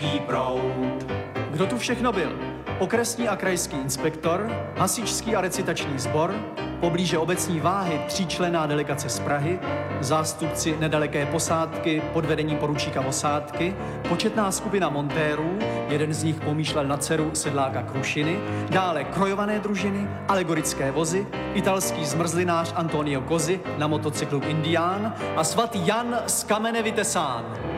proud. Kdo tu všechno byl? Okresní a krajský inspektor, hasičský a recitační sbor, poblíže obecní váhy tříčlenná delegace z Prahy, zástupci nedaleké posádky pod vedením poručíka Osádky, početná skupina montérů, jeden z nich pomýšlel na dceru sedláka Krušiny, dále krojované družiny, alegorické vozy, italský zmrzlinář Antonio Cosi na motocyklu Indián a svatý Jan z kamene vytesán.